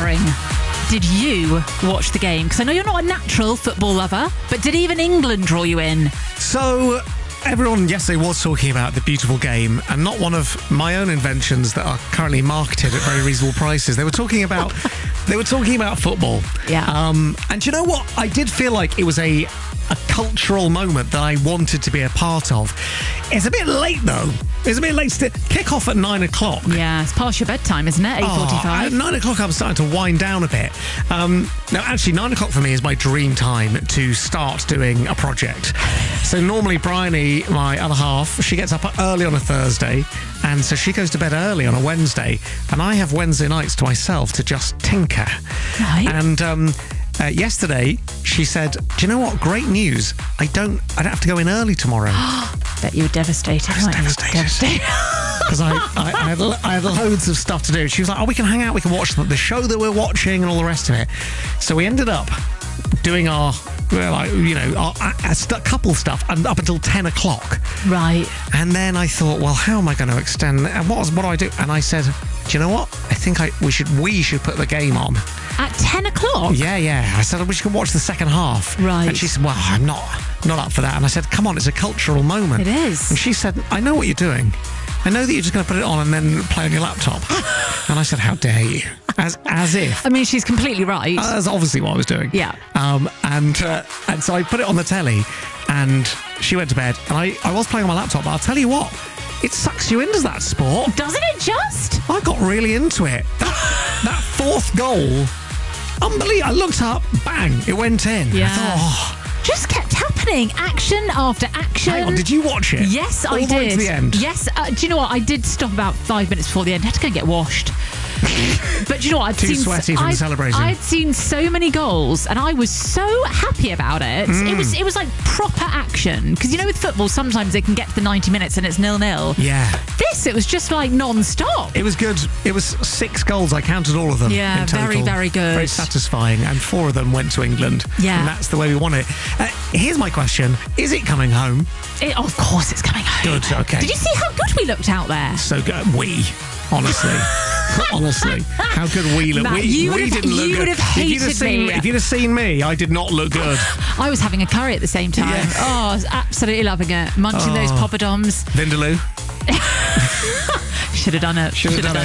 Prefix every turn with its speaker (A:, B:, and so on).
A: wondering, did you watch the game? Because I know you're not a natural football lover, but did even England draw you in?
B: So, everyone yesterday was talking about the beautiful game, and not one of my own inventions that are currently marketed at very reasonable prices. They were talking about football.
A: Yeah.
B: And do you know what? I did feel like it was a cultural moment that I wanted to be a part of. It's a bit late though. It's a bit late to kick off at 9 o'clock.
A: Yeah, it's past your bedtime, isn't it? 8:45.
B: At 9 o'clock, I'm starting to wind down a bit. Now, actually, 9 o'clock for me is my dream time to start doing a project. So normally, Bryony, my other half, she gets up early on a Thursday, and so she goes to bed early on a Wednesday, and I have Wednesday nights to myself to just tinker.
A: Right.
B: And yesterday, she said, "Do you know what? Great news! I don't have to go in early tomorrow."
A: Bet you were devastated.
B: I was devastated. Because I had loads of stuff to do. She was like, "Oh, we can hang out, we can watch the show that we're watching and all the rest of it." So we ended up doing our couple stuff and up until 10 o'clock.
A: Right.
B: And then I thought, well, how am I going to extend? And what do I do? And I said, do you know what? I think we should put the game on.
A: At 10 o'clock?
B: Yeah. I said, we should watch the second half.
A: Right.
B: And she said, well, I'm not up for that. And I said, come on, it's a cultural moment.
A: It is.
B: And she said, I know what you're doing. I know that you're just going to put it on and then play on your laptop. And I said, how dare you? As if.
A: I mean, she's completely right.
B: That's obviously what I was doing.
A: Yeah.
B: And so I put it on the telly and she went to bed. And I was playing on my laptop, but I'll tell you what, it sucks you into that sport.
A: Doesn't it just?
B: I got really into it. That fourth goal, unbelievable. I looked up, bang, it went in.
A: Yeah.
B: I thought,
A: Just kept happening, action after action.
B: hang on, did you watch it?
A: Yes,
B: All
A: I
B: the way
A: did.
B: to the end?
A: Yes. Do you know what? I did stop about 5 minutes before the end. I had to go and get washed. But do you know what?
B: Too sweaty from celebrating.
A: I'd seen so many goals, and I was so happy about it. It was like proper action. Because you know, with football, sometimes they can get to the 90 minutes and it's 0-0.
B: Yeah.
A: It was just like non-stop.
B: It was good. It was 6 goals. I counted all of them.
A: Yeah,
B: in total.
A: very, very good.
B: Very satisfying. And 4 of them went to England.
A: Yeah.
B: And that's the way we want it. Here's my question. Is it coming home?
A: Of course it's coming home.
B: Good, okay.
A: Did you see how good we looked out there?
B: So good. Honestly, how good we look.
A: Matt,
B: we didn't look good.
A: would have hated me.
B: If you'd have seen me, I did not look good.
A: I was having a curry at the same time.
B: Yeah.
A: Oh, I was absolutely loving it. Munching those poppadoms.
B: Vindaloo.
A: Should have done it.